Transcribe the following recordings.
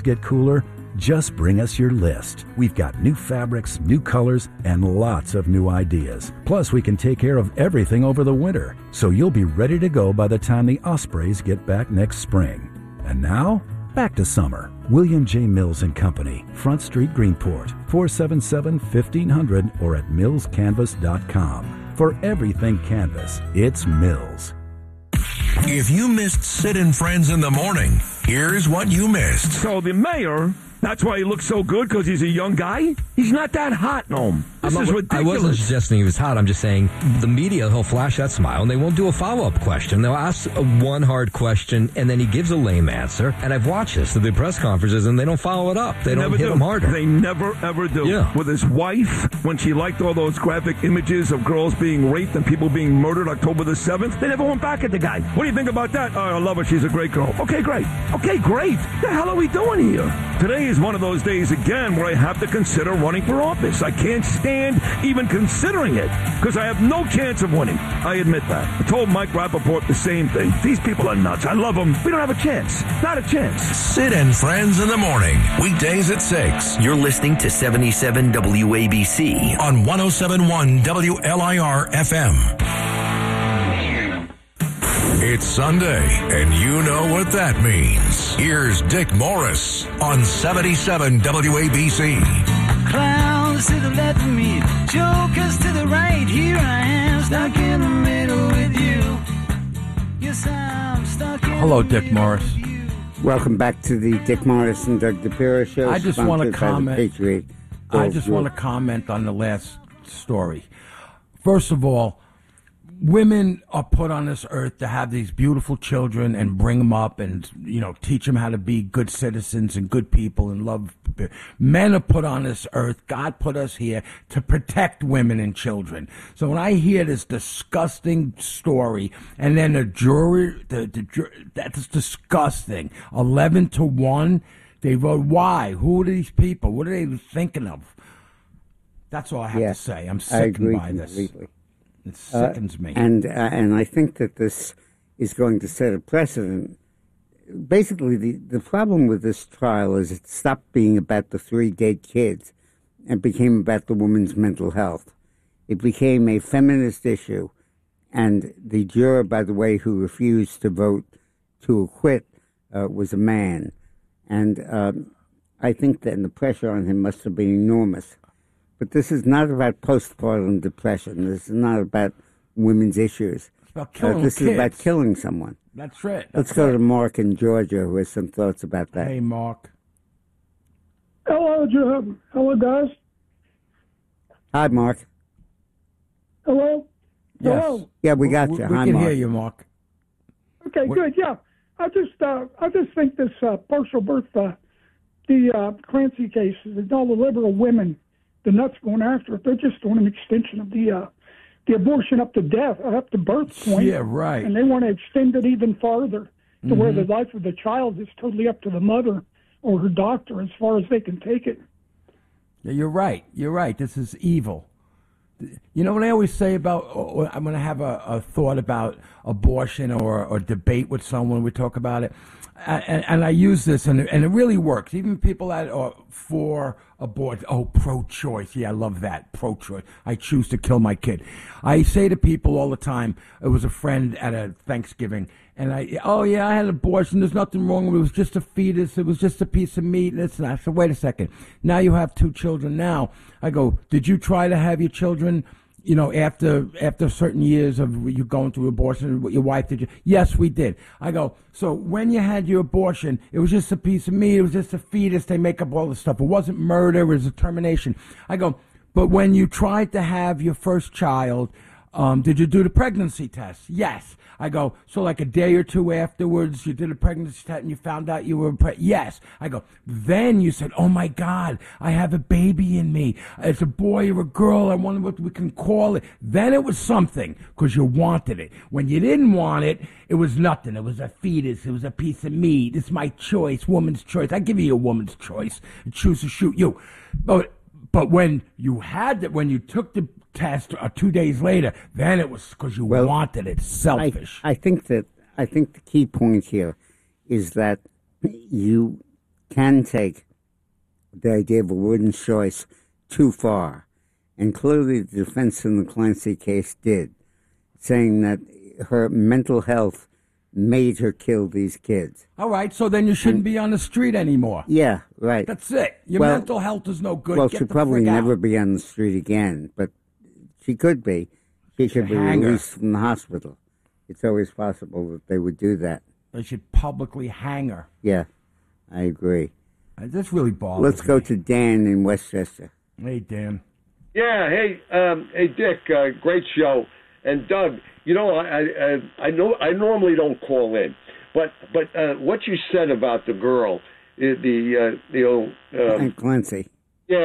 get cooler? Just bring us your list. We've got new fabrics, new colors, and lots of new ideas. Plus, we can take care of everything over the winter, so you'll be ready to go by the time the Ospreys get back next spring. And now, back to summer. William J. Mills & Company, Front Street, Greenport, 477-1500 or at millscanvas.com. For everything canvas, it's Mills. If you missed Sid and Friends in the morning, here's what you missed. So the mayor, that's why he looks so good, because he's a young guy? He's not that hot, Noam. This is ridiculous. I wasn't suggesting he was hot. I'm just saying the media, he'll flash that smile, and they won't do a follow-up question. They'll ask one hard question, and then he gives a lame answer. And I've watched this at the press conferences, and they don't follow it up. They don't hit him harder. They never, ever do. Yeah. With his wife, when she liked all those graphic images of girls being raped and people being murdered October the 7th, they never went back at the guy. What do you think about that? Oh, I love her. She's a great girl. Okay, great. Okay, great. What the hell are we doing here? Today is one of those days, again, where I have to consider running for office. I can't stand even considering it because I have no chance of winning. I admit that. I told Mike Rappaport the same thing. These people are nuts. I love them. We don't have a chance. Not a chance. Sid and Friends in the morning, weekdays at 6. You're listening to 77 WABC On 107.1 WLIR FM. It's Sunday, and you know what that means. Here's Dick Morris on 77 WABC. Clowns to the left of me, jokers to the right. Here I am, stuck in the middle with you. Yes, I'm stuck in Hello, Dick Morris. Welcome back to the Dick Morris and Doug DePiro show. I just want to comment. I just Group. want to comment on the last story. First of all, women are put on this earth to have these beautiful children and bring them up and, teach them how to be good citizens and good people and love. Men are put on this earth. God put us here to protect women and children. So when I hear this disgusting story and then the jury, that's disgusting. 11-1, they vote. Why? Who are these people? What are they thinking of? That's all I have to say. I'm sickened by completely. This. It sickens me. And I think that this is going to set a precedent. Basically, the problem with this trial is it stopped being about the 3 dead kids and became about the woman's mental health. It became a feminist issue. And the juror, by the way, who refused to vote to acquit was a man. And I think that the pressure on him must have been enormous. But this is not about postpartum depression. This is not about women's issues. It's about killing This kids. is about killing someone. That's right. Let's go to Mark in Georgia, who has some thoughts about that. Hey, Mark. Hello, Joe. Hello, guys. Hi, Mark. Hello? Yes. Hello? Yeah, we got you. We Hi, can Mark. hear you, Mark. Okay, good. Yeah. I just think this partial birth, the Clancy case, all the liberal women, the nuts going after it, they're just doing an extension of the abortion up to death, up to birth point. Yeah, right. And they want to extend it even farther to where the life of the child is totally up to the mother or her doctor as far as they can take it. Yeah, you're right. You're right. This is evil. You know what I always say about, I'm going to have a thought about abortion or debate with someone, we talk about it. And I use this, and it really works. Even people that are for abortion, pro-choice. Yeah, I love that, pro-choice. I choose to kill my kid. I say to people all the time, it was a friend at a Thanksgiving, and I had an abortion. There's nothing wrong with it. It was just a fetus. It was just a piece of meat. And I said, wait a second. Now you have 2 children now. I go, did you try to have your children after certain years of you going through abortion, your wife did you? Yes, we did. I go, so when you had your abortion, it was just a piece of meat, it was just a fetus, they make up all this stuff. It wasn't murder, it was a termination. I go, but when you tried to have your first child, did you do the pregnancy test? Yes. I go, so like a day or 2 afterwards, you did a pregnancy test and you found out you were pregnant? Yes. I go, then you said, oh my God, I have a baby in me. It's a boy or a girl. I wonder what we can call it. Then it was something because you wanted it. When you didn't want it, it was nothing. It was a fetus. It was a piece of meat. It's my choice, woman's choice. I give you a woman's choice. I choose to shoot you. But when you had that, when you took the test 2 days later, then it was because you wanted it. Selfish. I think the key point here is that you can take the idea of a wooden choice too far. And clearly the defense in the Clancy case did, saying that her mental health made her kill these kids. All right, so then you shouldn't be on the street anymore. Yeah, right. That's it. Your mental health is no good. Well, Get she'll the probably frick out. never be on the street again, but she could be. She could be hang her. released from the hospital. It's always possible that they would do that. They should publicly hang her. Yeah, I agree. This really bothers Let's go me. to Dan in Westchester. Hey, Dan. Yeah, hey, Dick, great show. And Doug, you know, I know I normally don't call in, but what you said about the girl, And Clancy. Yeah.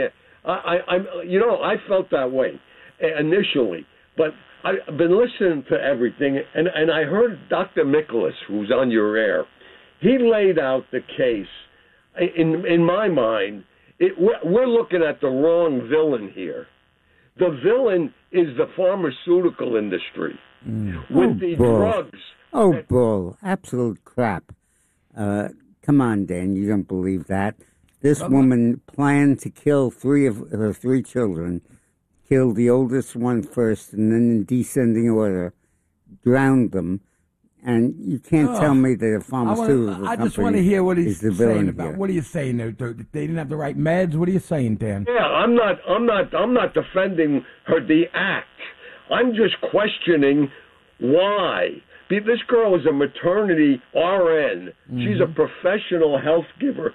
I felt that way initially, but I've been listening to everything, and I heard Dr. Nicholas, who's on your air, he laid out the case. In my mind, we're looking at the wrong villain here. The villain is the pharmaceutical industry with the drugs. Bull. Absolute crap. Come on, Dan. You don't believe that. This woman planned to kill 3 of her 3 children, killed the oldest one first, and then in descending order, drowned them. And you can't tell me that a pharmaceutical I just company want to hear what he's is the villain saying about. here. What are you saying? They didn't have the right meds. What are you saying, Dan? Yeah, I'm not defending her the act. I'm just questioning why. This girl is a maternity RN. She's a professional health giver.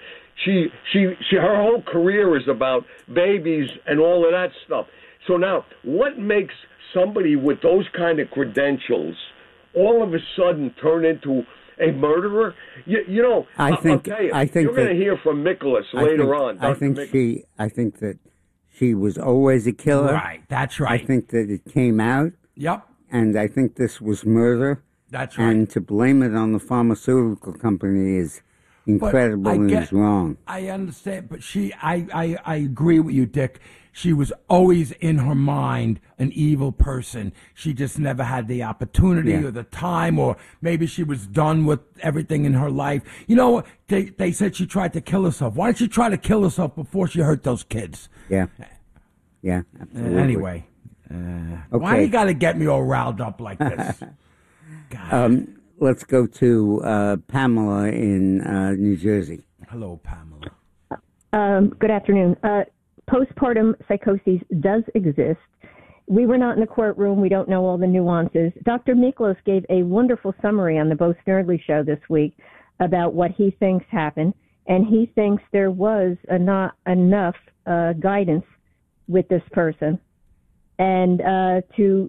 Her whole career is about babies and all of that stuff. So now, what makes somebody with those kind of credentials all of a sudden turn into a murderer? You know, I think you're going to hear from Nicholas later on. I think that she was always a killer. Right, that's right. I think that it came out. Yep. And I think this was murder. That's right. And to blame it on the pharmaceutical company is incredible and is wrong. I understand, but I agree with you, Dick. She was always in her mind an evil person. She just never had the opportunity or the time, or maybe she was done with everything in her life. You know, they said she tried to kill herself. Why didn't she try to kill herself before she hurt those kids? Yeah. Yeah, absolutely. Anyway, why you got to get me all riled up like this? God. Let's go to Pamela in New Jersey. Hello, Pamela. Good afternoon. Postpartum psychosis does exist. We were not in the courtroom. We don't know all the nuances. Dr. Miklos gave a wonderful summary on the Bo Snerdley show this week about what he thinks happened, and he thinks there was not enough guidance with this person, and to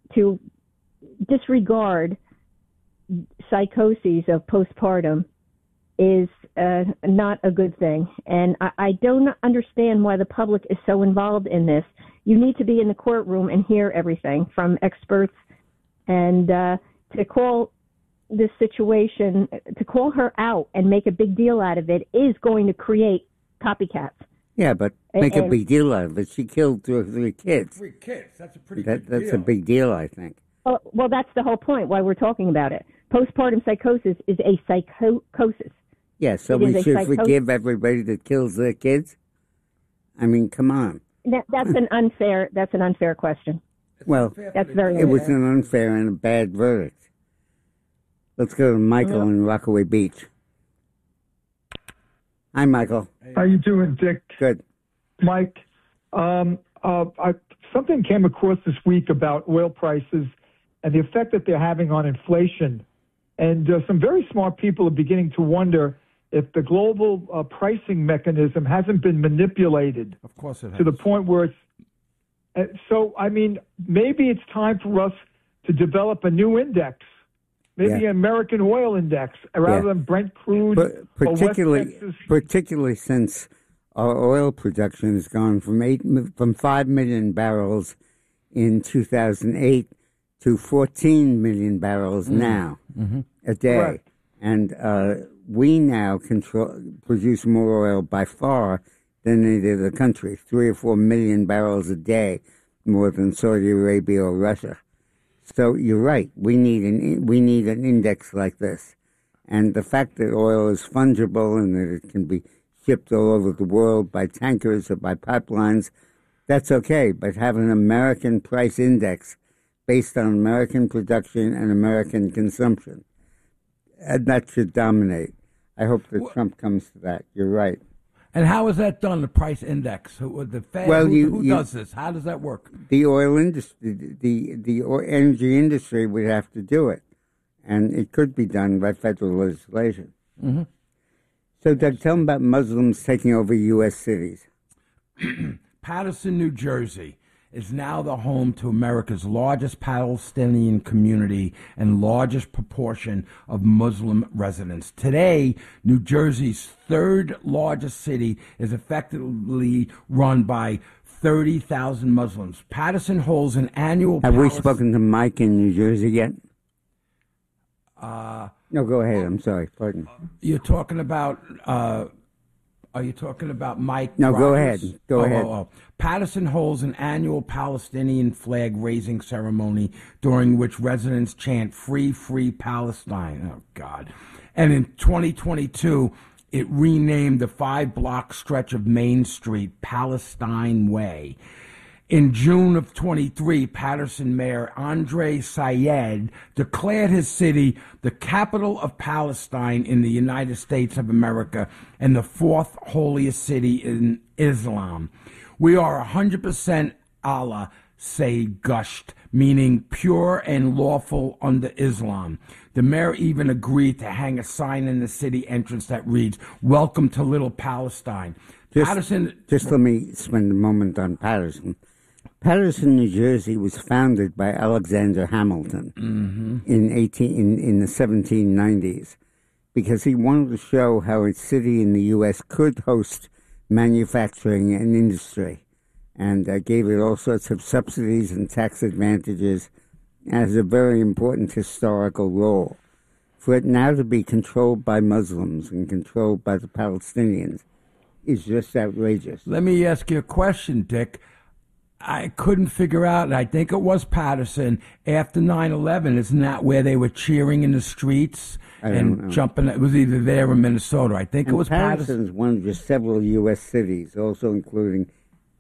disregard psychoses of postpartum is not a good thing. And I don't understand why the public is so involved in this. You need to be in the courtroom and hear everything from experts. And to call this situation, to call her out and make a big deal out of it is going to create copycats. Yeah, but make a big deal out of it. She killed 2 or 3 kids. 3 kids. That's a pretty big That's deal. a big deal, I think. Well, that's the whole point why we're talking about it. Postpartum psychosis is a psychosis. Yeah, so we should forgive everybody that kills their kids? I mean, come on. That's an unfair question. Well, that's very it was an unfair and a bad verdict. Let's go to Michael in Rockaway Beach. Hi, Michael. How you doing, Dick? Good. Mike, something came across this week about oil prices and the effect that they're having on inflation. And some very smart people are beginning to wonder if the global pricing mechanism hasn't been manipulated. Of course it has. To the point where it's... so, I mean, maybe it's time for us to develop a new index. Maybe an American oil index rather than Brent crude. Particularly since our oil production has gone from 5 million barrels in 2008 to 14 million barrels now a day. Correct. And we now produce more oil by far than any other country, 3 or 4 million barrels a day more than Saudi Arabia or Russia. So you're right. We need an index like this, And the fact that oil is fungible and that it can be shipped all over the world by tankers or by pipelines, that's okay. But have an American price index based on American production and American consumption. And that should dominate. I hope that Trump comes to that. You're right. And how is that done, the price index? The Fed, Well, who does this? How does that work? The oil industry, the energy industry would have to do it. And it could be done by federal legislation. Mm-hmm. So, Doug, tell them about Muslims taking over U.S. cities. Paterson, New Jersey is now the home to America's largest Palestinian community and largest proportion of Muslim residents. Today, New Jersey's third largest city is effectively run by 30,000 Muslims. Paterson holds an annual... Have we spoken to Mike in New Jersey yet? No, go ahead. I'm sorry. Pardon. You're talking about... Are you talking about Mike? No, Rogers? go ahead. Go ahead. Patterson holds an annual Palestinian flag raising ceremony during which residents chant "Free, Free Palestine." Oh, God. And in 2022, it renamed the 5-block stretch of Main Street Palestine Way. In June of 23, Paterson Mayor Andre Sayed declared his city the capital of Palestine in the United States of America and the fourth holiest city in Islam. We are 100% Allah, say gushed, meaning pure and lawful under Islam. The mayor even agreed to hang a sign in the city entrance that reads, "Welcome to Little Palestine." Just let me spend a moment on Paterson. Paterson, New Jersey, was founded by Alexander Hamilton in the 1790s because he wanted to show how a city in the U.S. could host manufacturing and industry, and gave it all sorts of subsidies and tax advantages as a very important historical role. For it now to be controlled by Muslims and controlled by the Palestinians is just outrageous. Let me ask you a question, Dick. I couldn't figure out, and I think it was Paterson, after 9/11, isn't that where they were cheering in the streets and jumping? It was either there or Minnesota. I think it was Paterson. Paterson's one of just several U.S. cities, also including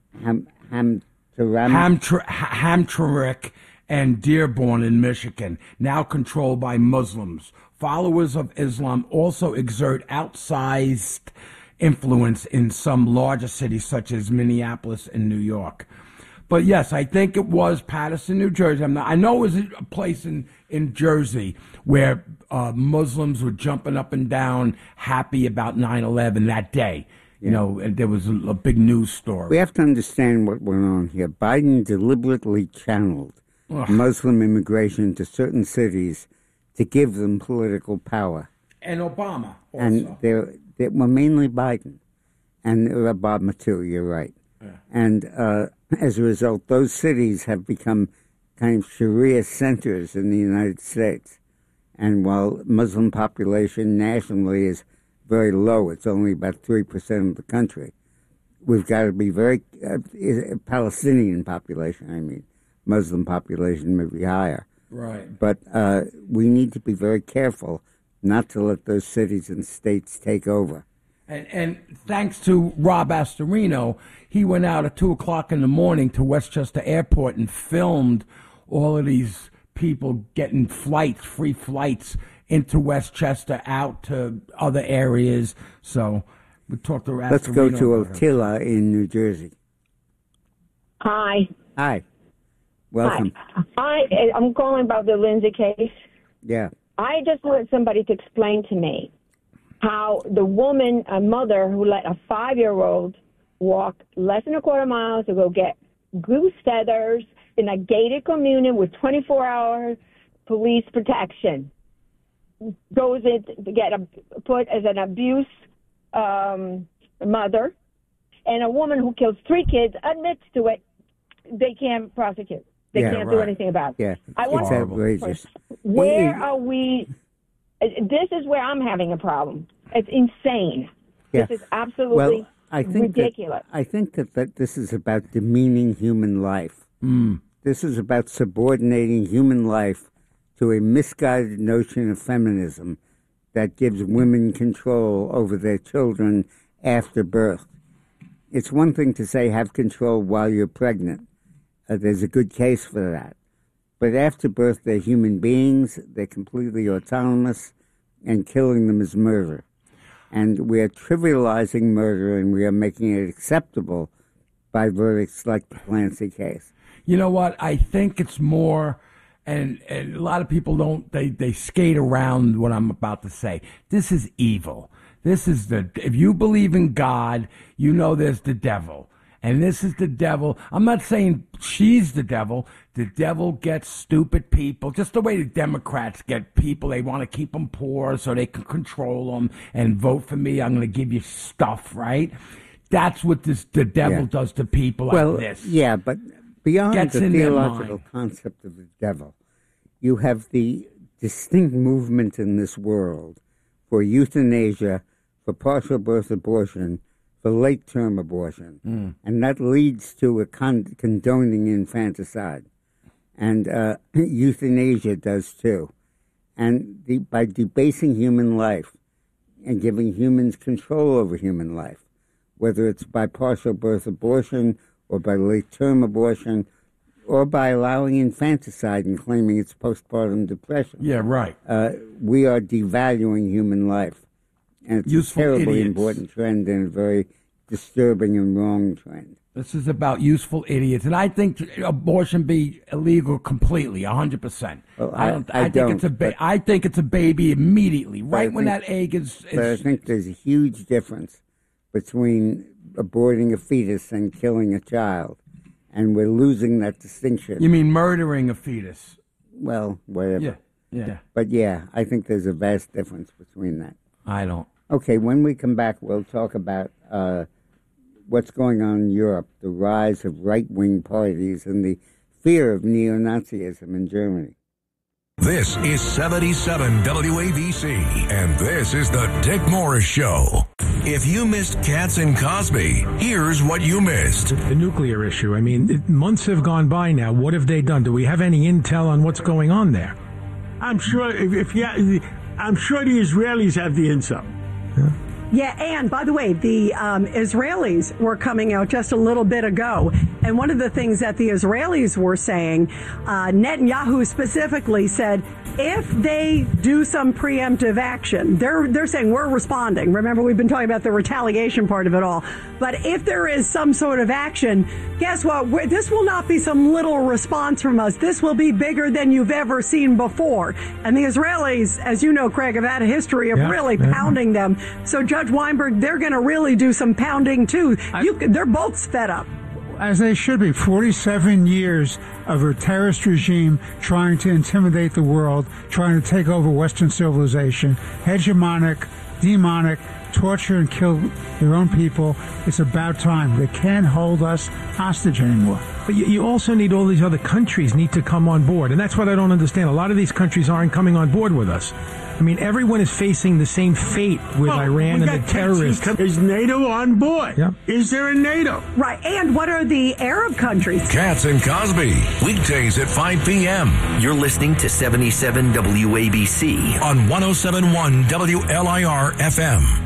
Hamtramck and Dearborn in Michigan, now controlled by Muslims. Followers of Islam also exert outsized influence in some larger cities such as Minneapolis and New York. But yes, I think it was Paterson, New Jersey. I know it was a place in Jersey where Muslims were jumping up and down, happy about 9/11 that day. You know, and there was a big news story. We have to understand what went on here. Biden deliberately channeled Muslim immigration to certain cities to give them political power. And Obama also. And they were mainly Biden. And Obama, too, you're right. Yeah. And as a result, those cities have become kind of Sharia centers in the United States. And while Muslim population nationally is very low, it's only about 3% of the country, we've got to be very, Palestinian population, I mean, Muslim population may be higher. Right. But we need to be very careful not to let those cities and states take over. And thanks to Rob Astorino, he went out at 2 o'clock in the morning to Westchester Airport and filmed all of these people getting flights, free flights into Westchester, out to other areas. So we talked to Astorino. Let's go to Otila in New Jersey. Hi. Hi. Welcome. Hi. I'm calling about the Lindsay case. Yeah. I just want somebody to explain to me how the woman, a mother who let a 5-year-old walk less than a quarter mile to go get goose feathers in a gated community with 24-hour police protection goes in to get put as an abuse mother, and a woman who kills 3 kids admits to it, they can't prosecute. They can't do anything about it. Yeah, I it's outrageous. Where are we? This is where I'm having a problem. It's insane. Yeah. This is absolutely ridiculous. I think that this is about demeaning human life. This is about subordinating human life to a misguided notion of feminism that gives women control over their children after birth. It's one thing to say have control while you're pregnant. There's a good case for that. But after birth, they're human beings. They're completely autonomous, and killing them is murder. And we are trivializing murder, and we are making it acceptable by verdicts like the Clancy case. You know what? I think it's more, and a lot of people don't, they skate around what I'm about to say. This is evil. This is if you believe in God, you know there's the devil. And this is the devil. I'm not saying she's the devil. The devil gets stupid people, just the way the Democrats get people. They want to keep them poor so they can control them and vote for me. I'm going to give you stuff, right? That's what the devil does to people like this. Yeah, but beyond the theological concept of the devil, you have the distinct movement in this world for euthanasia, for partial birth abortion, for late-term abortion. And that leads to a condoning infanticide. And euthanasia does too. And by debasing human life and giving humans control over human life, whether it's by partial birth abortion or by late-term abortion or by allowing infanticide and claiming it's postpartum depression. Yeah, right. We are devaluing human life. And it's Useful a terribly idiots. important trend and a very disturbing and wrong trend. This is about useful idiots, and I think abortion be illegal completely, 100%. Well, I think it's a baby immediately, right when that egg is. But I think there's a huge difference between aborting a fetus and killing a child, and we're losing that distinction. You mean murdering a fetus? Well, whatever. Yeah. But yeah, I think there's a vast difference between that. I don't. Okay, when we come back, we'll talk about what's going on in Europe, the rise of right-wing parties, and the fear of neo-Nazism in Germany. This is 77 WABC, and this is the Dick Morris Show. If you missed Katz and Cosby, here's what you missed. The nuclear issue. I mean, months have gone by now. What have they done? Do we have any intel on what's going on there? I'm sure I'm sure the Israelis have the intel. Yeah, and by the way, the Israelis were coming out just a little bit ago, and one of the things that the Israelis were saying, Netanyahu specifically said, if they do some preemptive action, they're saying we're responding. Remember, we've been talking about the retaliation part of it all. But if there is some sort of action, guess what? This will not be some little response from us. This will be bigger than you've ever seen before. And the Israelis, as you know, Craig, have had a history of really pounding them. So Judge Weinberg, they're going to really do some pounding too. They're both fed up. As they should be. 47 years of a terrorist regime trying to intimidate the world, trying to take over Western civilization, hegemonic, demonic, torture and kill their own people. It's about time. They can't hold us hostage anymore. But you also need all these other countries need to come on board. And that's what I don't understand. A lot of these countries aren't coming on board with us. I mean, everyone is facing the same fate with Iran and the terrorists. Is NATO on board? Yeah. Is there a NATO? Right. And what are the Arab countries? Katz and Cosby, weekdays at 5 p.m. You're listening to 77 WABC on 107.1 WLIR FM.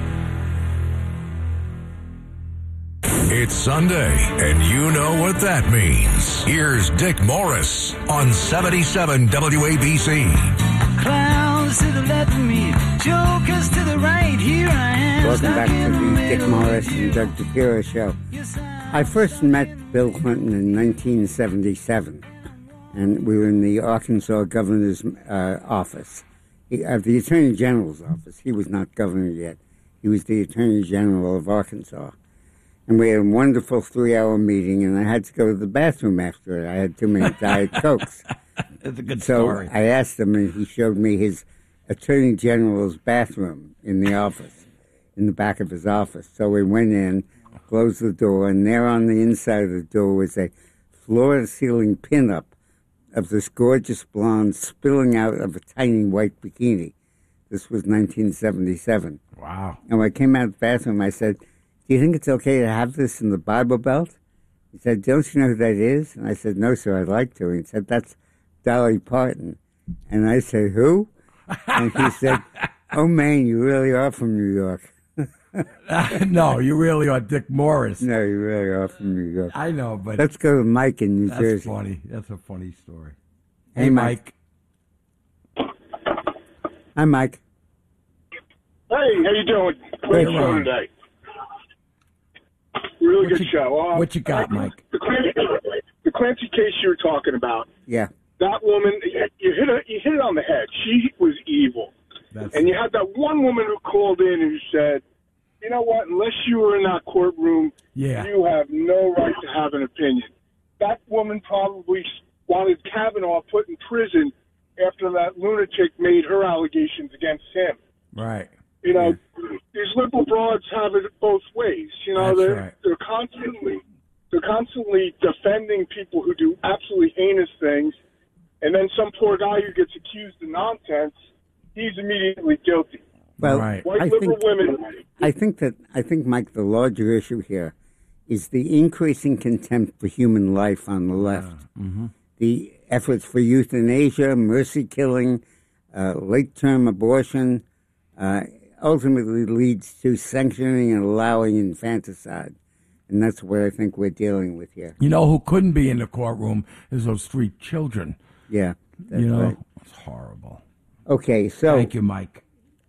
It's Sunday, and you know what that means. Here's Dick Morris on 77 WABC. Clowns to the left of me, jokers to the right. Here I am. Welcome back to the Dick Morris and Doug DePiro show. I first met Bill Clinton in 1977, and we were in the Arkansas governor's office, the Attorney General's office. He was not governor yet. He was the Attorney General of Arkansas. And we had a wonderful 3-hour meeting, and I had to go to the bathroom after it. I had too many Diet Cokes. That's a good story. So I asked him, and he showed me his Attorney General's bathroom in the office, in the back of his office. So we went in, closed the door, and there on the inside of the door was a floor-to-ceiling pinup of this gorgeous blonde spilling out of a tiny white bikini. This was 1977. Wow. And when I came out of the bathroom, I said, do you think it's okay to have this in the Bible Belt? He said, don't you know who that is? And I said, no, sir, I'd like to. And he said, that's Dolly Parton. And I said, who? And he said, Oh, man, you really are from New York. No, you really are Dick Morris. No, you really are from New York. I know, but let's go to Mike in New that's Jersey. funny. That's a funny story. Hey, Mike. Hi, Mike. Hey, how you doing? Great Hey, show Ron. today. Really What good you- show. what you got, Mike? The Clancy case you were talking about. Yeah. That woman, you hit it on the head. She was evil. And you had that one woman who called in who said, you know what, unless you were in that courtroom, Yeah. you have no right to have an opinion. That woman probably wanted Kavanaugh put in prison after that lunatic made her allegations against him. Right. You know, these liberal broads have it both ways. You know, That's they're right. they're constantly defending people who do absolutely heinous things, and then some poor guy who gets accused of nonsense, he's immediately guilty. Well, White I liberal think, women. I think, Mike, the larger issue here is the increasing contempt for human life on the left. The efforts for euthanasia, mercy killing, late-term abortion, ultimately leads to sanctioning and allowing infanticide. And that's what I think we're dealing with here. You know who couldn't be in the courtroom is those 3 children. Yeah, that's you know, right. it's horrible. Okay, so Thank you, Mike.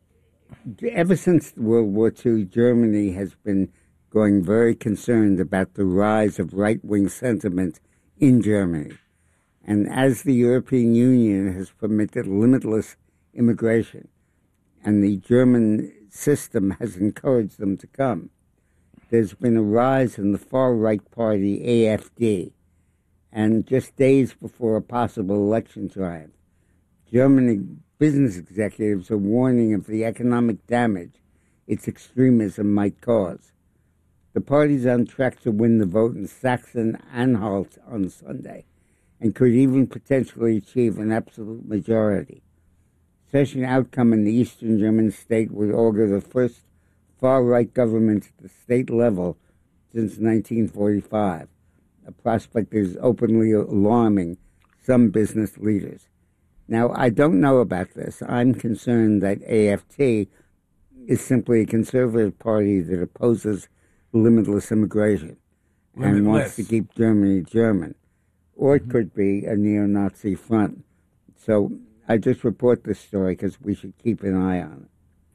Ever since World War II, Germany has been going very concerned about the rise of right-wing sentiment in Germany. And as the European Union has permitted limitless immigration, and the German system has encouraged them to come, there's been a rise in the far-right party, AfD. And just days before a possible election triumph, German business executives are warning of the economic damage its extremism might cause. The party's on track to win the vote in Saxony-Anhalt on Sunday and could even potentially achieve an absolute majority. Such an outcome in the eastern German state would augur the first far-right government at the state level since 1945, a prospect that is openly alarming some business leaders. Now, I don't know about this. I'm concerned that AfD is simply a conservative party that opposes limitless immigration and wants to keep Germany German. Or it could be a neo-Nazi front. So I just report this story because we should keep an eye on it.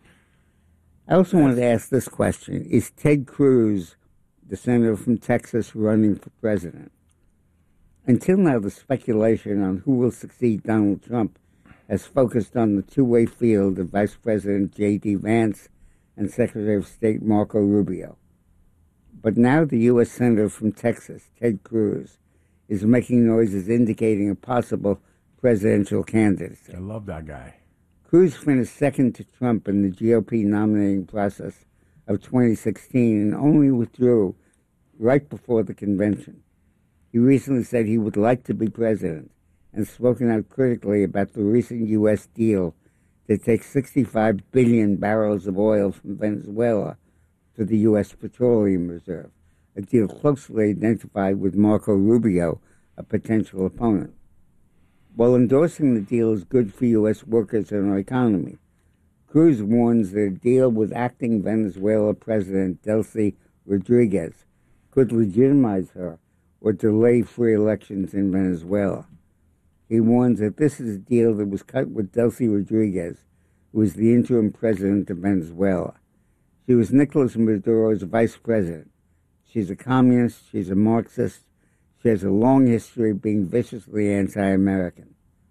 I also wanted to ask this question. Is Ted Cruz, the senator from Texas, running for president? Until now, the speculation on who will succeed Donald Trump has focused on the two-way field of Vice President J.D. Vance and Secretary of State Marco Rubio. But now the U.S. Senator from Texas, Ted Cruz, is making noises indicating a possible presidential candidacy. I love that guy. Cruz finished second to Trump in the GOP nominating process of 2016 and only withdrew right before the convention. He recently said he would like to be president and spoken out critically about the recent U.S. deal that takes 65 billion barrels of oil from Venezuela to the U.S. Petroleum Reserve, a deal closely identified with Marco Rubio, a potential opponent. While endorsing the deal is good for U.S. workers and our economy, Cruz warns that a deal with acting Venezuela President Delcy Rodriguez could legitimize her or delay free elections in Venezuela. He warns that this is a deal that was cut with Delcy Rodriguez, who is the interim president of Venezuela. She was Nicolas Maduro's vice president. She's a communist, she's a Marxist, she has a long history of being viciously anti-American.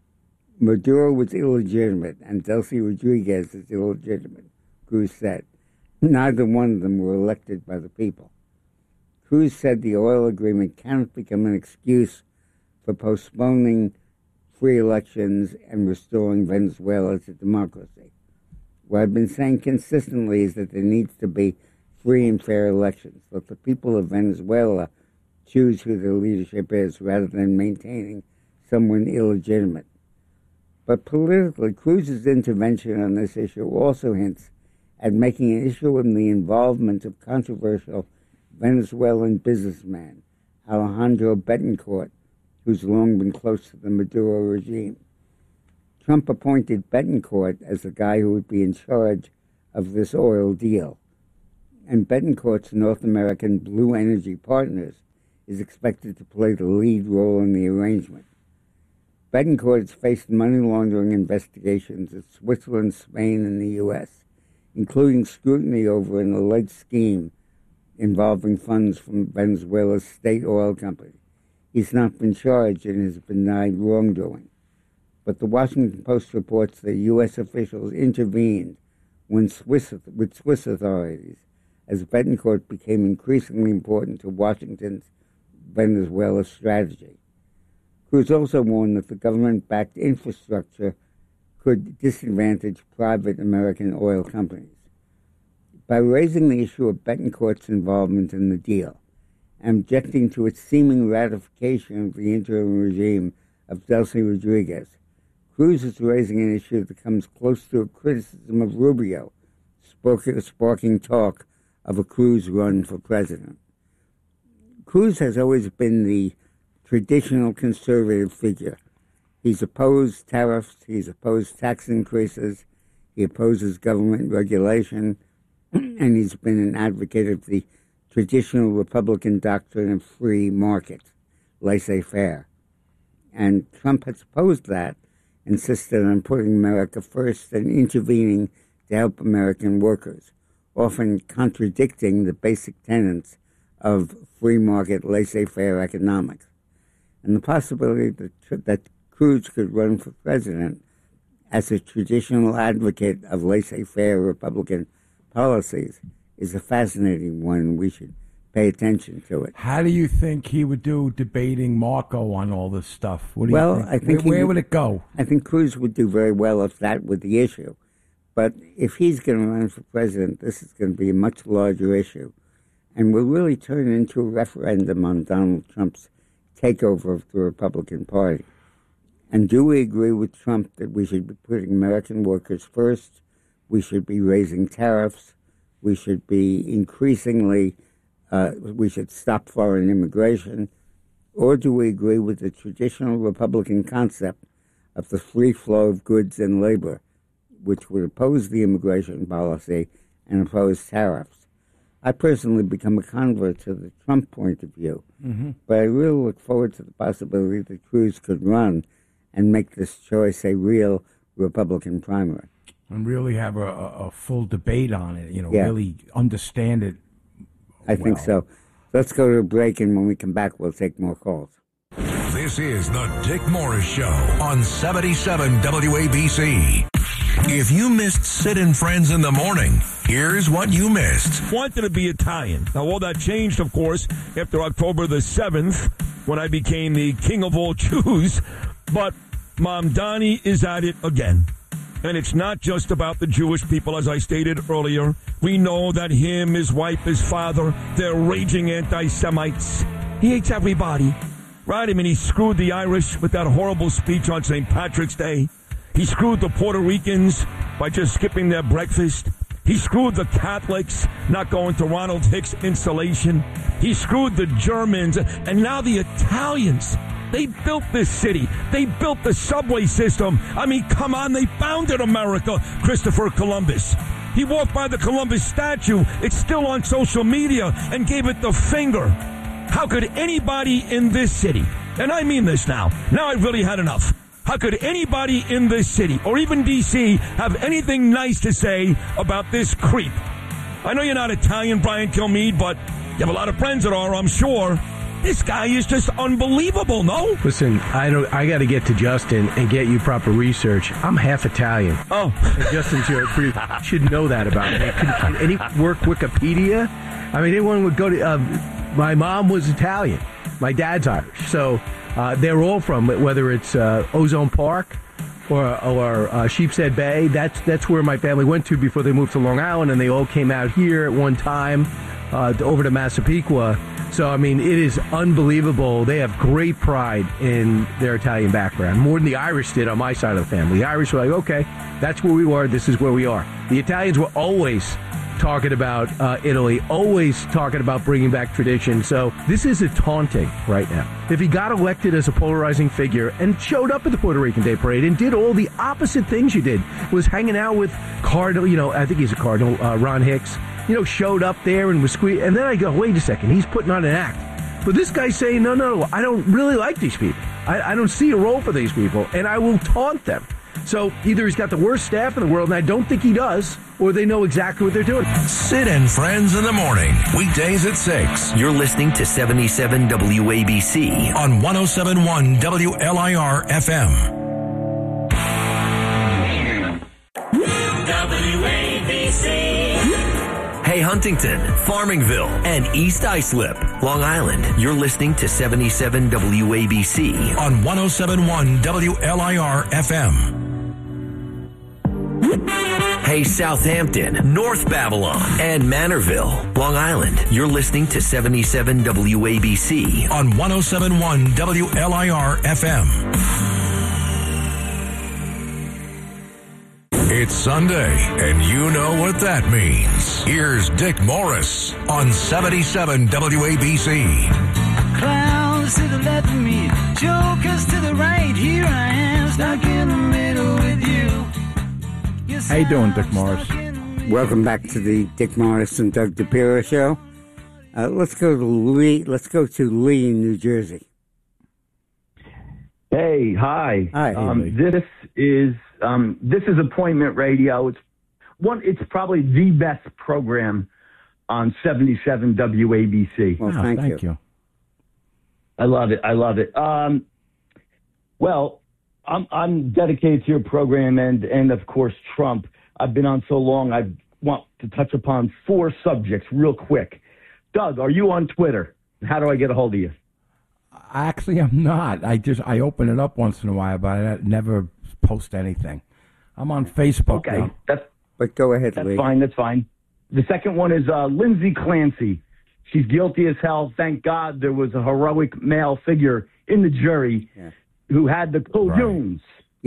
Maduro was illegitimate, and Delcy Rodriguez is illegitimate, Cruz said. Neither one of them were elected by the people. Cruz said the oil agreement cannot become an excuse for postponing free elections and restoring Venezuela to democracy. What I've been saying consistently is that there needs to be free and fair elections. Let the people of Venezuela choose who their leadership is rather than maintaining someone illegitimate. But politically, Cruz's intervention on this issue also hints at making an issue in the involvement of controversial Venezuelan businessman Alejandro Betancourt, who's long been close to the Maduro regime. Trump appointed Betancourt as the guy who would be in charge of this oil deal. And Betancourt's North American Blue Energy Partners is expected to play the lead role in the arrangement. Betancourt has faced money laundering investigations in Switzerland, Spain, and the U.S., including scrutiny over an alleged scheme involving funds from Venezuela's state oil company. He's not been charged and has denied wrongdoing. But the Washington Post reports that U.S. officials intervened with Swiss authorities as Betancourt became increasingly important to Washington's Venezuela strategy. Cruz also warned that the government-backed infrastructure could disadvantage private American oil companies. By raising the issue of Betancourt's involvement in the deal and objecting to its seeming ratification of the interim regime of Delcy Rodriguez, Cruz is raising an issue that comes close to a criticism of Rubio, sparking talk of a Cruz run for president. Cruz has always been the traditional conservative figure. He's opposed tariffs, he's opposed tax increases, he opposes government regulation, and he's been an advocate of the traditional Republican doctrine of free market, laissez-faire. And Trump has opposed that, insisted on putting America first and intervening to help American workers, often contradicting the basic tenets of free market laissez-faire economics. And the possibility that Cruz could run for president as a traditional advocate of laissez-faire Republican policies is a fascinating one. We should pay attention to it. How do you think he would do debating Marco on all this stuff? What do Well, you think? I think where would it go? I think Cruz would do very well if that were the issue. But if he's going to run for president, this is going to be a much larger issue and will really turn into a referendum on Donald Trump's takeover of the Republican Party. And do we agree with Trump that we should be putting American workers first? We should be raising tariffs. We should be increasingly, we should stop foreign immigration. Or do we agree with the traditional Republican concept of the free flow of goods and labor, which would oppose the immigration policy and oppose tariffs? I personally become a convert to the Trump point of view, but I really look forward to the possibility that Cruz could run and make this choice a real Republican primary. And really have a full debate on it, Yeah. really understand it. I think so. Let's go to a break, and when we come back, we'll take more calls. This is the Dick Morris Show on 77 WABC. If you missed Sid and Friends in the morning, here's what you missed. Wanted to be Italian. Now, all that changed, of course, after October the 7th, when I became the king of all Jews. But Mom Donnie is at it again. And it's not just about the Jewish people, as I stated earlier. We know that him, his wife, his father, they're raging anti-Semites. He hates everybody, right? I mean, he screwed the Irish with that horrible speech on St. Patrick's Day. He screwed the Puerto Ricans by just skipping their breakfast. He screwed the Catholics not going to Ronald Hicks installation. He screwed the Germans. And now the Italians. They built this city. They built the subway system. I mean, come on, they founded America, Christopher Columbus. He walked by the Columbus statue. It's still on social media and gave it the finger. How could anybody in this city, and I mean this now I've really had enough. How could anybody in this city, or even D.C., have anything nice to say about this creep? I know you're not Italian, Brian Kilmeade, but you have a lot of friends that are, I'm sure. This guy is just unbelievable, no? Listen, I got to get to Justin and get you proper research. I'm half Italian. Oh. And Justin should know that about me. Can any work Wikipedia? I mean, anyone would go to... my mom was Italian. My dad's Irish. So they're all from, whether it's Ozone Park or Sheepshead Bay, that's where my family went to before they moved to Long Island, and they all came out here at one time over to Massapequa. So, I mean, it is unbelievable. They have great pride in their Italian background, more than the Irish did on my side of the family. The Irish were like, okay, that's where we were, this is where we are. The Italians were always talking about Italy, always talking about bringing back tradition. So this is a taunting right now. If he got elected as a polarizing figure and showed up at the Puerto Rican Day Parade and did all the opposite things you did, was hanging out with Cardinal, I think he's a Cardinal, Ron Hicks, showed up there and was and then I go, wait a second, he's putting on an act. But this guy's saying, no, I don't really like these people. I don't see a role for these people, and I will taunt them. So either he's got the worst staff in the world, and I don't think he does, or they know exactly what they're doing. Sid and Friends in the morning, weekdays at 6. You're listening to 77 WABC on 107.1 WLIR FM. WABC. Hey, Huntington, Farmingville, and East Islip, Long Island. You're listening to 77 WABC on 107.1 WLIR FM. Hey, Southampton, North Babylon, and Manorville, Long Island. You're listening to 77 WABC on 107.1 WLIR FM. It's Sunday, and you know what that means. Here's Dick Morris on 77 WABC. Clowns to the left of me, jokers to the right. Here I am, stuck in the middle with you. How you doing, Dick Morris? Welcome back to the Dick Morris and Doug DePiro show. Let's go to Lee. Let's go to Lee in New Jersey. Hey, hi. Hi. This is Appointment Radio. It's probably the best program on 77 WABC. Well, thank you. I love it. Well, I'm dedicated to your program and of course Trump. I've been on so long. I want to touch upon 4 subjects real quick. Doug, are you on Twitter? How do I get a hold of you? Actually, I'm not. I open it up once in a while, but I never post anything. I'm on Facebook. Okay, but go ahead, that's Lee. That's fine. The second one is Lindsay Clancy. She's guilty as hell. Thank God there was a heroic male figure in the jury who had the cojones.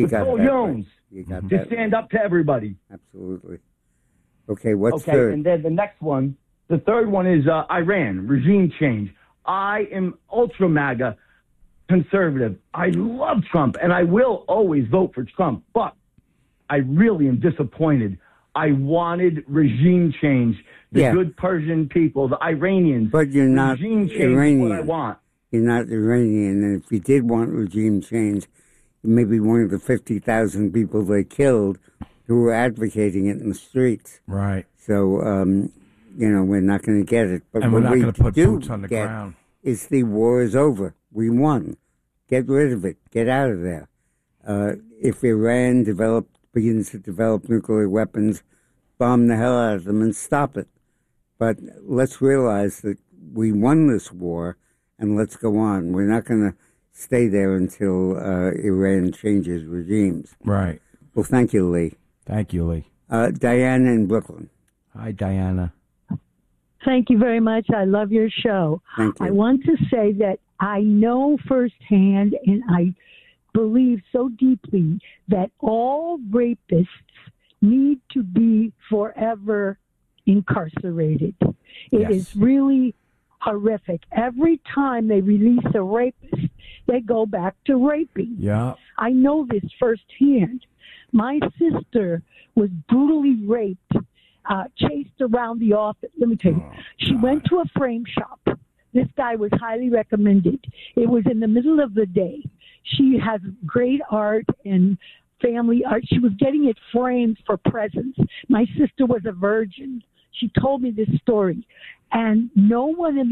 To stand up to everybody. Absolutely. Okay, what's third? And then the next one, the third one is Iran, regime change. I am ultra MAGA conservative. I love Trump, and I will always vote for Trump, but I really am disappointed. I wanted regime change. The good Persian people, the Iranians. But you're not regime change Iranian. Is what I want. You're not Iranian, and if you did want regime change, you may be one of the 50,000 people they killed who were advocating it in the streets. Right. So, we're not going to get it. But and we're not going to put do boots on the ground. Is the war is over. We won. Get rid of it. Get out of there. If Iran begins to develop nuclear weapons, bomb the hell out of them and stop it. But let's realize that we won this war, and let's go on. We're not going to stay there until Iran changes regimes. Right. Well, thank you, Lee. Thank you, Lee. Diana in Brooklyn. Hi, Diana. Thank you very much. I love your show. Thank you. I want to say that I know firsthand, and I believe so deeply that all rapists need to be forever incarcerated. It is really horrific. Every time they release a rapist, they go back to raping. Yeah. I know this firsthand. My sister was brutally raped, chased around the office. Let me tell you, she went to a frame shop. This guy was highly recommended. It was in the middle of the day. She has great art and family art. She was getting it framed for presents. My sister was a virgin. She told me this story, and no one in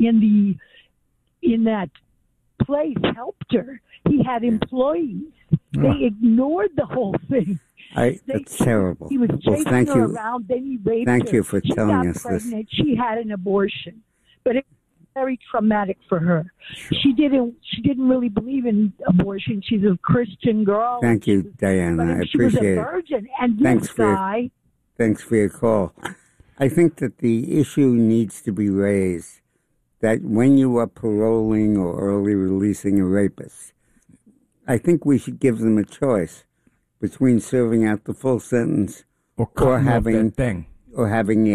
that place helped her. He had employees. They ignored the whole thing. That's terrible. He was chasing thank her you. around. Then he raped Thank her. you for telling us She got this. pregnant. She had an abortion, but it was very traumatic for her. Sure. She didn't really believe in abortion. She's a Christian girl. Thank you, Diana. I appreciate it. She was a virgin, and this guy. Thanks for your call. I think that the issue needs to be raised that when you are paroling or early releasing a rapist, I think we should give them a choice between serving out the full sentence or having thing. or having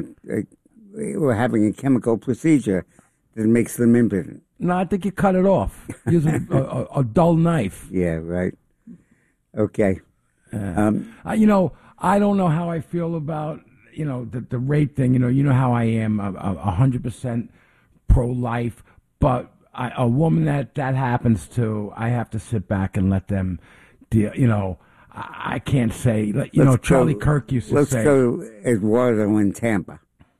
a chemical procedure that makes them impotent. No, I think you cut it off. Use a dull knife. Yeah, right. Okay. I don't know how I feel about, the rape thing. You know how I am, 100% pro-life. But a woman that happens to, I have to sit back and let them deal. I can't say, Charlie Kirk used to say. Let's go Eduardo in Tampa.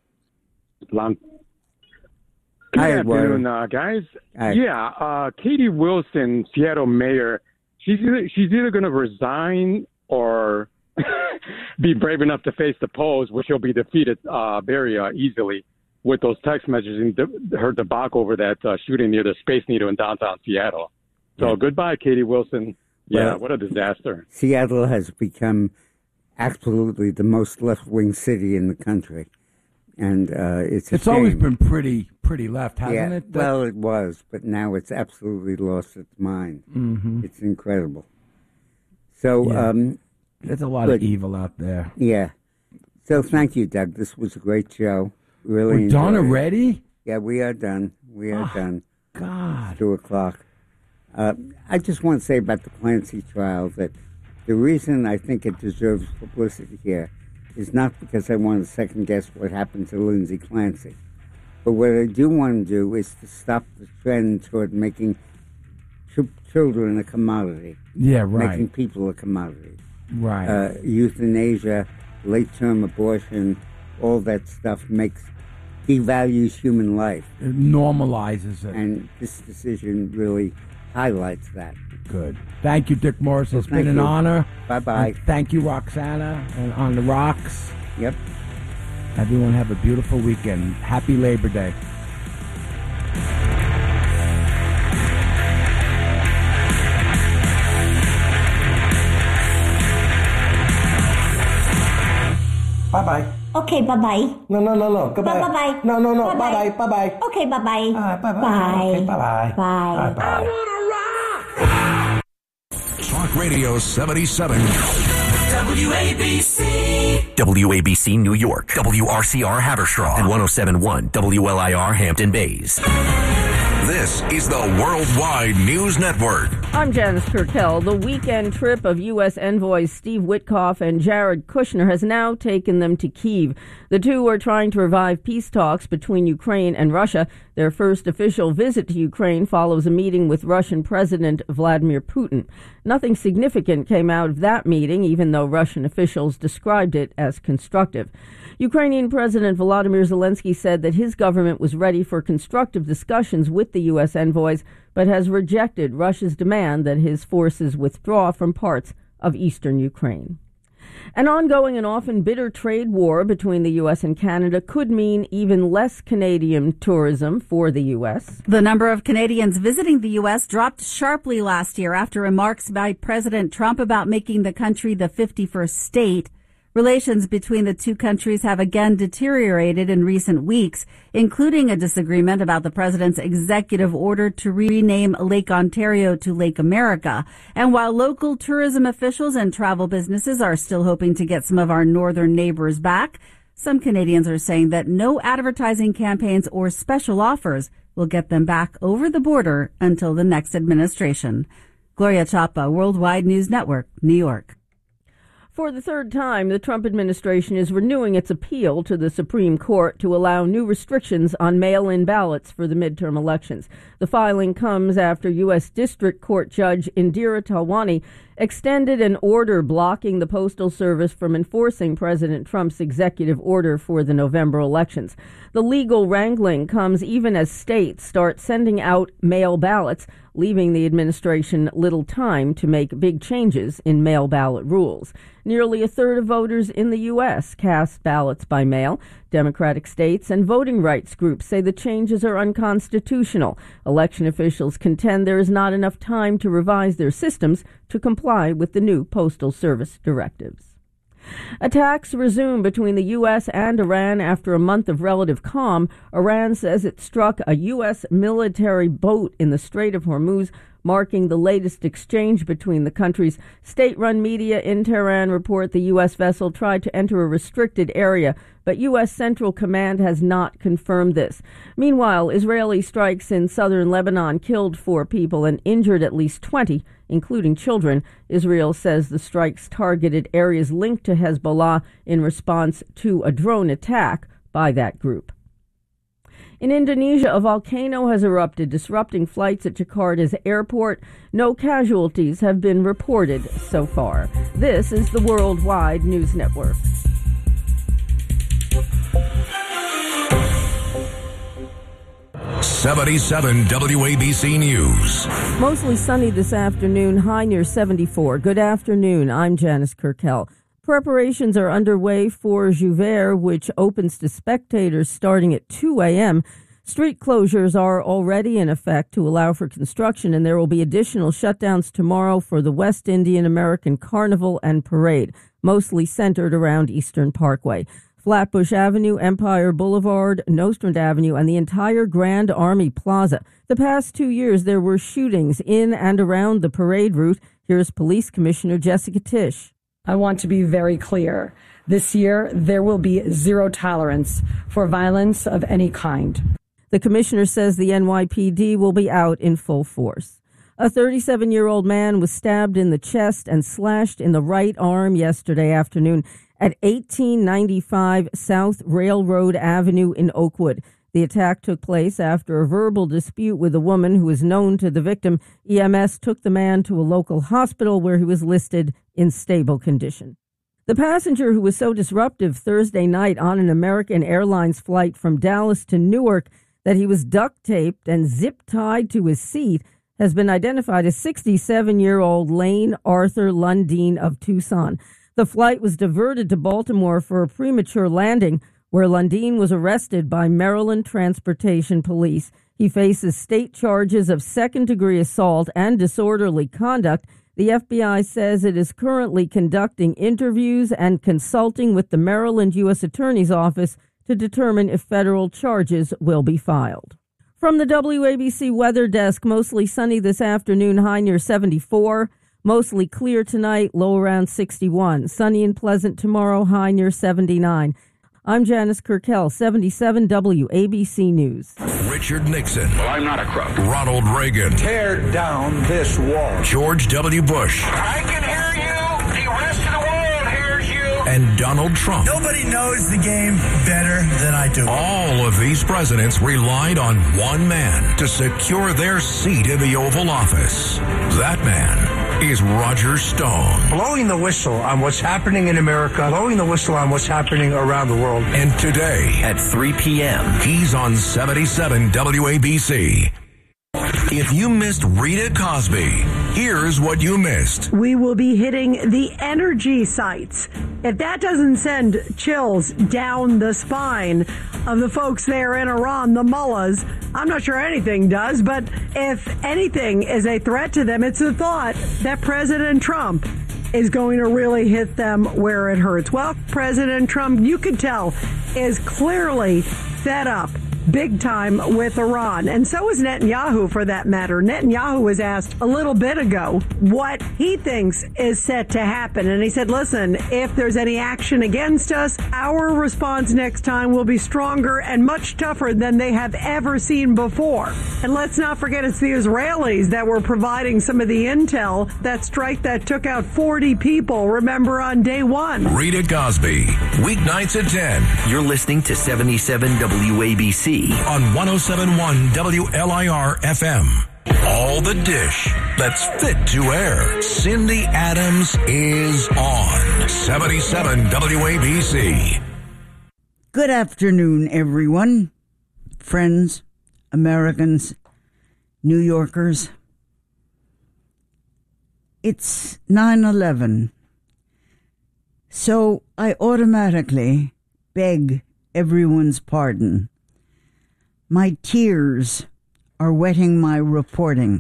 Good Hi, afternoon, guys. Hi. Yeah, Katie Wilson, Seattle mayor, she's either going to resign or be brave enough to face the polls, which she'll be defeated very easily with those text messages and her debacle over that shooting near the Space Needle in downtown Seattle. So goodbye, Katie Wilson. Yeah, Well, what a disaster. Seattle has become absolutely the most left-wing city in the country. And it's a It's always shame. been pretty left, hasn't Yeah, it? well, it was, but now it's absolutely lost its mind. Mhm. It's incredible. So, Yeah. There's a lot of good. evil out there. Yeah. So thank you, Doug. This was a great show. Really We're done enjoyed it. already? Yeah, we are done. We are done. God. It's 2:00. I just want to say about the Clancy trial that the reason I think it deserves publicity here is not because I want to second guess what happened to Lindsay Clancy. But what I do want to do is to stop the trend toward making children a commodity. Yeah, right. Making people a commodity. Right. Euthanasia, late-term abortion, all that stuff devalues human life. It normalizes it. And this decision really highlights that. Good. Thank you, Dick Morris. It's Thank been an you. honor. Bye-bye. And thank you, Roxana, and On the Rocks. Yep. Everyone have a beautiful weekend. Happy Labor Day. Bye-bye. Okay, bye-bye. No. Goodbye. Bye-bye. No. Bye-bye. Bye-bye. Okay, bye-bye. Bye-bye. Bye. Okay, bye-bye. Bye. Bye-bye. Talk Radio 77. WABC. WABC New York. WRCR Haverstraw. And 107.1 WLIR Hampton Bays. This is the Worldwide News Network. I'm Janice Turkel. The weekend trip of U.S. envoys Steve Witkoff and Jared Kushner has now taken them to Kyiv. The two are trying to revive peace talks between Ukraine and Russia. Their first official visit to Ukraine follows a meeting with Russian President Vladimir Putin. Nothing significant came out of that meeting, even though Russian officials described it as constructive. Ukrainian President Volodymyr Zelensky said that his government was ready for constructive discussions with the U.S. envoys, but has rejected Russia's demand that his forces withdraw from parts of eastern Ukraine. An ongoing and often bitter trade war between the U.S. and Canada could mean even less Canadian tourism for the U.S. The number of Canadians visiting the U.S. dropped sharply last year after remarks by President Trump about making the country the 51st state. Relations between the two countries have again deteriorated in recent weeks, including a disagreement about the president's executive order to rename Lake Ontario to Lake America. And while local tourism officials and travel businesses are still hoping to get some of our northern neighbors back, some Canadians are saying that no advertising campaigns or special offers will get them back over the border until the next administration. Gloria Chapa, Worldwide News Network, New York. For the third time, the Trump administration is renewing its appeal to the Supreme Court to allow new restrictions on mail-in ballots for the midterm elections. The filing comes after U.S. District Court Judge Indira Talwani extended an order blocking the Postal Service from enforcing President Trump's executive order for the November elections. The legal wrangling comes even as states start sending out mail ballots, leaving the administration little time to make big changes in mail ballot rules. Nearly a third of voters in the U.S. cast ballots by mail. Democratic states and voting rights groups say the changes are unconstitutional. Election officials contend there is not enough time to revise their systems to comply with the new Postal Service directives. Attacks resume between the U.S. and Iran after a month of relative calm. Iran says it struck a U.S. military boat in the Strait of Hormuz, marking the latest exchange between the countries. State-run media in Tehran report the U.S. vessel tried to enter a restricted area, but U.S. Central Command has not confirmed this. Meanwhile, Israeli strikes in southern Lebanon killed 4 people and injured at least 20, including children. Israel says the strikes targeted areas linked to Hezbollah in response to a drone attack by that group. In Indonesia, a volcano has erupted, disrupting flights at Jakarta's airport. No casualties have been reported so far. This is the Worldwide News Network. '77 WABC News. Mostly sunny this afternoon, high near 74. Good afternoon. I'm Janice Kirkell. Preparations are underway for Jouvert, which opens to spectators starting at 2 a.m. Street closures are already in effect to allow for construction, and there will be additional shutdowns tomorrow for the West Indian American Carnival and Parade, mostly centered around Eastern Parkway. Flatbush Avenue, Empire Boulevard, Nostrand Avenue, and the entire Grand Army Plaza. The past 2 years, there were shootings in and around the parade route. Here's Police Commissioner Jessica Tisch. I want to be very clear. This year, there will be zero tolerance for violence of any kind. The commissioner says the NYPD will be out in full force. A 37-year-old man was stabbed in the chest and slashed in the right arm yesterday afternoon at 1895 South Railroad Avenue in Oakwood. The attack took place after a verbal dispute with a woman who is known to the victim. EMS took the man to a local hospital where he was listed in stable condition. The passenger who was so disruptive Thursday night on an American Airlines flight from Dallas to Newark that he was duct-taped and zip-tied to his seat has been identified as 67-year-old Lane Arthur Lundeen of Tucson. The flight was diverted to Baltimore for a premature landing, where Lundeen was arrested by Maryland Transportation Police. He faces state charges of second-degree assault and disorderly conduct. The FBI says it is currently conducting interviews and consulting with the Maryland U.S. Attorney's Office to determine if federal charges will be filed. From the WABC Weather Desk, mostly sunny this afternoon, high near 74. Mostly clear tonight, low around 61. Sunny and pleasant tomorrow, high near 79. I'm Janice Kirkell, 77 WABC News. Richard Nixon. Well, I'm not a crook. Ronald Reagan. Tear down this wall. George W. Bush. I can hear you. The rest of the world hears you. And Donald Trump. Nobody knows the game better than I do. All of these presidents relied on one man to secure their seat in the Oval Office. That man is Roger Stone. Blowing the whistle on what's happening in America, blowing the whistle on what's happening around the world. And today, at 3 p.m., he's on 77 WABC. If you missed Rita Cosby, here's what you missed. We will be hitting the energy sites. If that doesn't send chills down the spine of the folks there in Iran, the mullahs, I'm not sure anything does, but if anything is a threat to them, it's the thought that President Trump is going to really hit them where it hurts. Well, President Trump, you could tell, is clearly fed up big time with Iran. And so is Netanyahu, for that matter. Netanyahu was asked a little bit ago what he thinks is set to happen. And he said, listen, if there's any action against us, our response next time will be stronger and much tougher than they have ever seen before. And let's not forget, it's the Israelis that were providing some of the intel, that strike that took out 40 people, remember, on day one. Rita Cosby, weeknights at 10. You're listening to 77 WABC. On 107.1 WLIR FM. All the dish that's fit to air. Cindy Adams is on 77 WABC. Good afternoon, everyone. Friends, Americans, New Yorkers. It's 9/11. So I automatically beg everyone's pardon. My tears are wetting my reporting.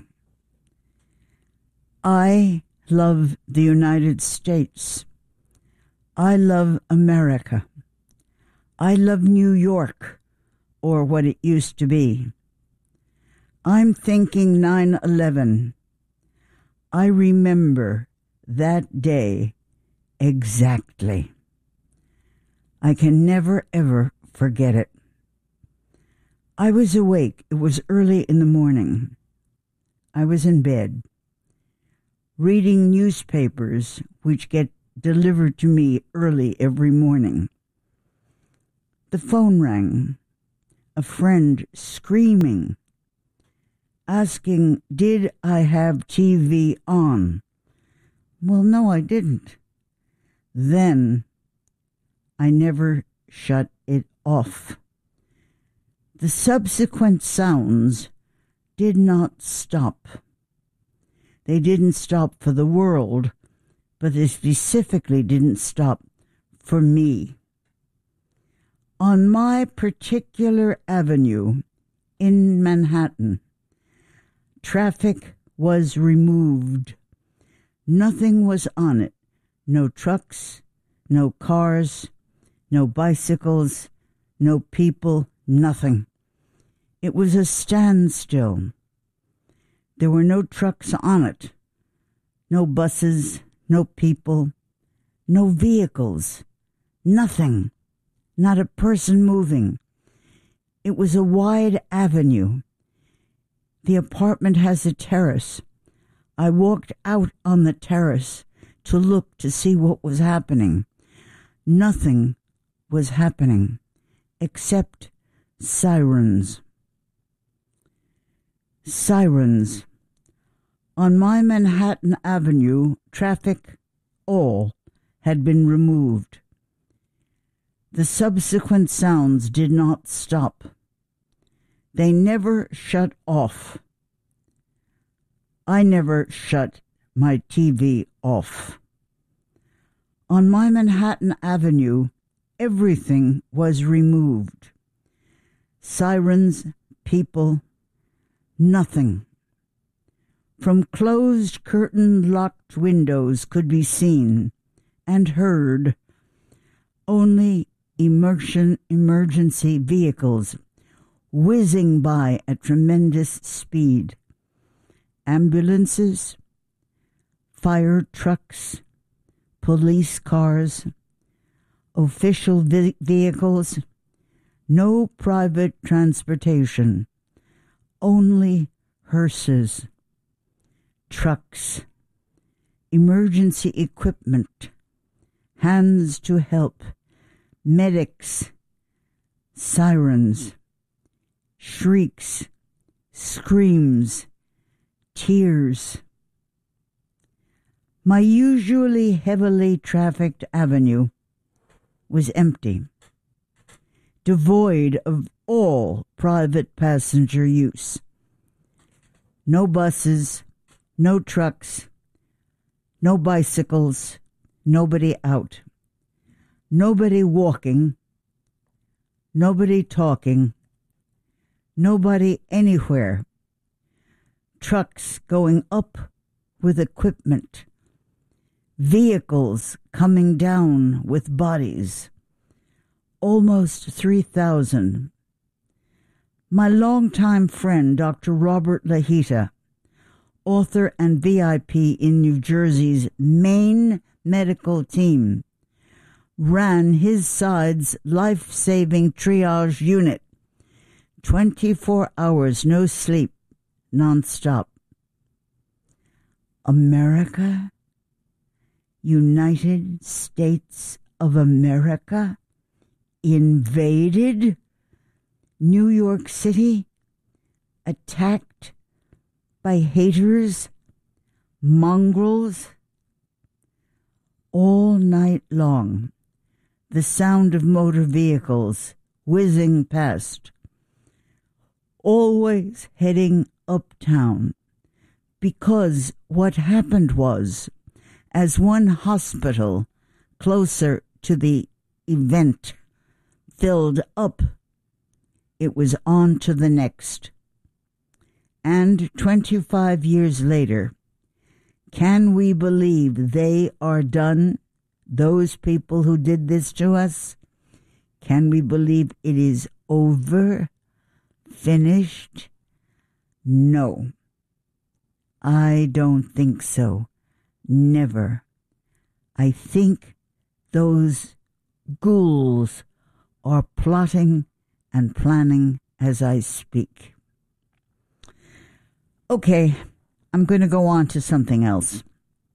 I love the United States. I love America. I love New York, or what it used to be. I'm thinking 9/11 I remember that day exactly. I can never, ever forget it. I was awake. It was early in the morning. I was in bed, reading newspapers which get delivered to me early every morning. The phone rang. A friend screaming, asking, did I have TV on? Well, no, I didn't. Then I never shut it off. The subsequent sounds did not stop. They didn't stop for the world, but they specifically didn't stop for me. On my particular avenue in Manhattan, traffic was removed. Nothing was on it. No trucks, no cars, no bicycles, no people, nothing. It was a standstill. There were no trucks on it, no buses, no people, no vehicles, nothing, not a person moving. It was a wide avenue. The apartment has a terrace. I walked out on the terrace to look to see what was happening. Nothing was happening except sirens. Sirens. On my Manhattan Avenue, traffic all had been removed. The subsequent sounds did not stop. They never shut off. I never shut my TV off. On my Manhattan Avenue, everything was removed. Sirens, people, nothing. From closed curtain-locked windows could be seen and heard only emergency vehicles whizzing by at tremendous speed. Ambulances, fire trucks, police cars, official vehicles, no private transportation, only hearses, trucks, emergency equipment, hands to help, medics, sirens, shrieks, screams, tears. My usually heavily trafficked avenue was empty, devoid of all private passenger use. No buses, no trucks, no bicycles, nobody out. Nobody walking, nobody talking, nobody anywhere. Trucks going up with equipment, vehicles coming down with bodies. Almost 3,000. My longtime friend, Dr. Robert Lahita, author and VIP in New Jersey's main medical team, ran his side's life-saving triage unit. 24 hours, no sleep, nonstop. America? United States of America? Invaded? New York City? Attacked by haters? Mongrels? All night long, the sound of motor vehicles whizzing past, always heading uptown, because what happened was, as one hospital closer to the event filled up, it was on to the next. And 25 years later, can we believe they are done? Those people who did this to us? Can we believe it is over? Finished? No. I don't think so. Never. I think those ghouls are plotting and planning as I speak. Okay, I'm going to go on to something else.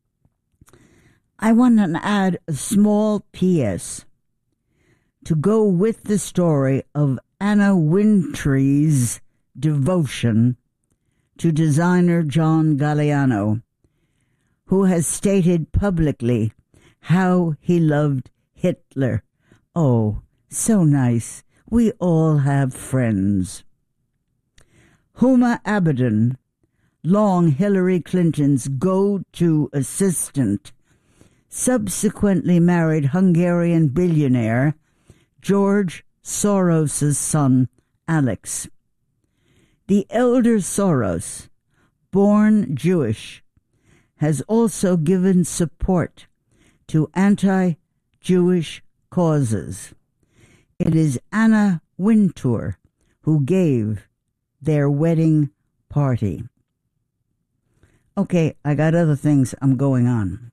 I want to add a small P.S. to go with the story of Anna Wintour's devotion to designer John Galliano, who has stated publicly how he loved Hitler. Oh, so nice. We all have friends. Huma Abedin, long Hillary Clinton's go-to assistant, subsequently married Hungarian billionaire George Soros' son, Alex. The elder Soros, born Jewish, has also given support to anti-Jewish causes. It is Anna Wintour who gave their wedding party. Okay, I got other things I'm going on.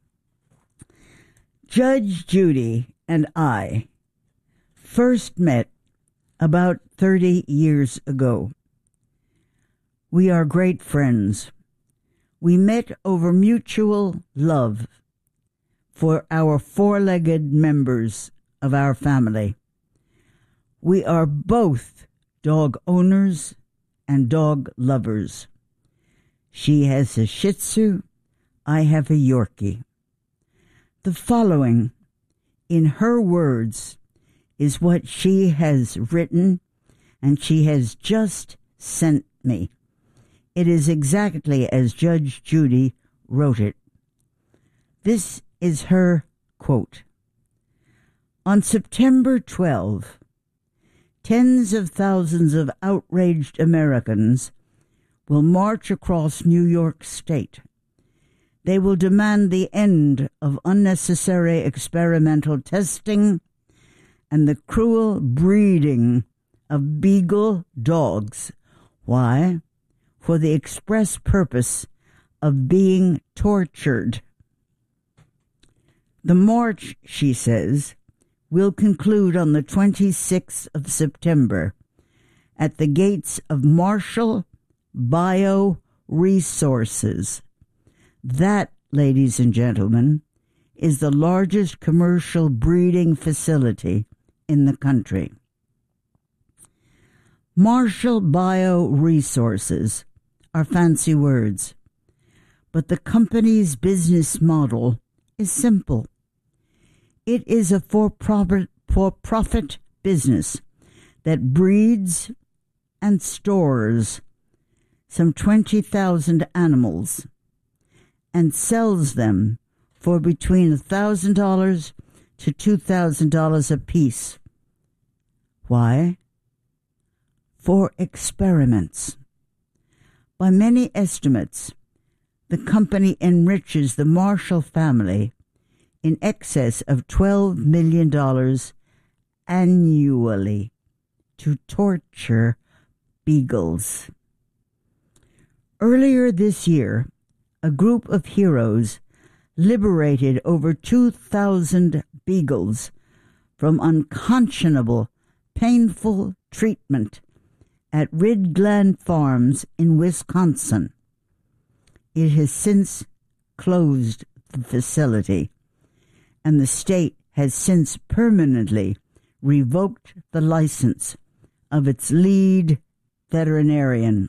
Judge Judy and I first met about 30 years ago. We are great friends. We met over mutual love for our four-legged members of our family. We are both dog owners and dog lovers. She has a Shih Tzu, I have a Yorkie. The following, in her words, is what she has written and she has just sent me. It is exactly as Judge Judy wrote it. This is her quote. On September 12, tens of thousands of outraged Americans will march across New York State. They will demand the end of unnecessary experimental testing and the cruel breeding of beagle dogs. Why? For the express purpose of being tortured. The march, she says, will conclude on the 26th of September at the gates of Marshall Bioresources. That, ladies and gentlemen, is the largest commercial breeding facility in the country. Marshall Bioresources are fancy words, but the company's business model is simple. It is a for-profit business that breeds and stores some 20,000 animals and sells them for between $1,000 to $2,000 a piece. Why? For experiments. By many estimates, the company enriches the Marshall family in excess of $12 million annually to torture beagles. Earlier this year, a group of heroes liberated over 2,000 beagles from unconscionable, painful treatment at Ridgeland Farms in Wisconsin. It has since closed the facility, and the state has since permanently revoked the license of its lead veterinarian.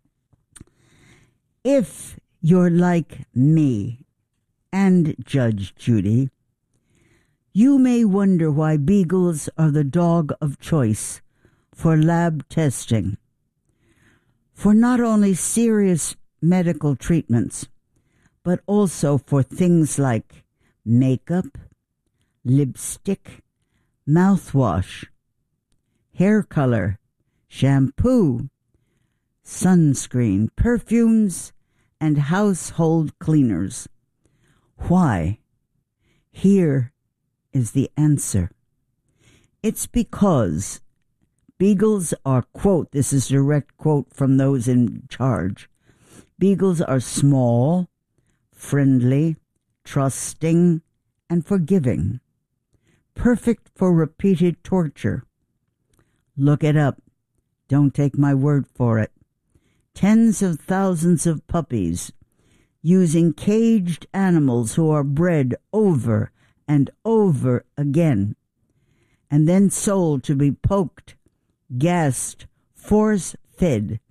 If you're like me and Judge Judy, you may wonder why beagles are the dog of choice for lab testing, for not only serious medical treatments, but also for things like makeup, lipstick, mouthwash, hair color, shampoo, sunscreen, perfumes, and household cleaners. Why? Here is the answer. It's because beagles are, quote, this is a direct quote from those in charge, Beagles are small, friendly, trusting, and forgiving. Perfect for repeated torture. Look it up. Don't take my word for it. Tens of thousands of puppies using caged animals who are bred over and over again and then sold to be poked, gassed, force-fed